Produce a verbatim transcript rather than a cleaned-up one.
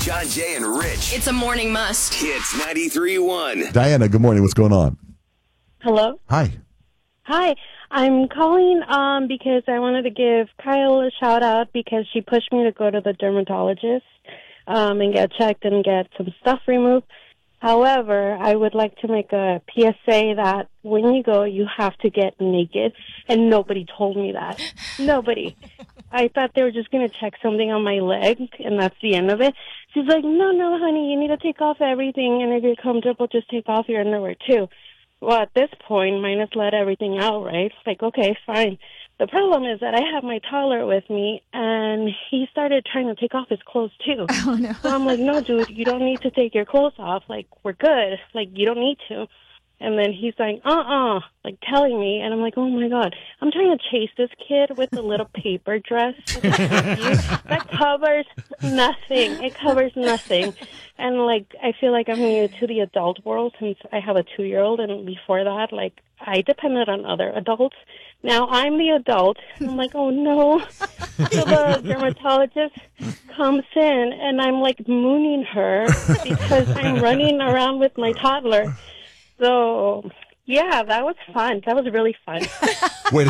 John, Jay, and Rich. It's a morning must. Hits ninety-three point one. Diana, good morning. What's going on? Hello. Hi. Hi. I'm calling um because I wanted to give Kyle a shout out because she pushed me to go to the dermatologist um and get checked and get some stuff removed. However, I would like to make a P S A that when you go, you have to get naked, and nobody told me that. Nobody. I thought they were just going to check something on my leg, and that's the end of it. She's like, no, no, honey, you need to take off everything, and if you're comfortable, just take off your underwear, too. Well, at this point, mine has let everything out, right? Like, okay, fine. The problem is that I have my toddler with me, and he started trying to take off his clothes, too. Oh, no. So I'm like, no, dude, you don't need to take your clothes off. Like, we're good. Like, you don't need to. And then he's like, uh-uh, like telling me. And I'm like, oh, my God. I'm trying to chase this kid with a little paper dress that covers nothing. It covers nothing. And, like, I feel like I'm new to the adult world since I have a two-year-old. And before that, like, I depended on other adults. Now I'm the adult. I'm like, oh, no. So the dermatologist comes in, and I'm, like, mooning her because I'm running around with my toddler. So, yeah, that was fun. That was really fun. Wait